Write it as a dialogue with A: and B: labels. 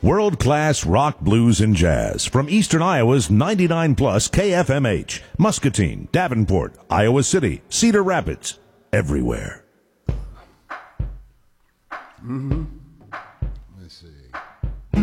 A: World-class rock, blues, and jazz from Eastern Iowa's 99 plus KFMH, Muscatine, Davenport, Iowa City, Cedar Rapids, everywhere.
B: Let's see.